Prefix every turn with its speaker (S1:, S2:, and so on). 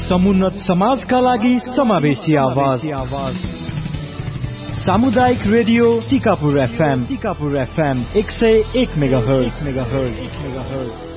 S1: समुन्नत समाजका लागि समावेशी आवाज सामुदायिक रेडियो टिकापुर FM 101 मेगाहर्ज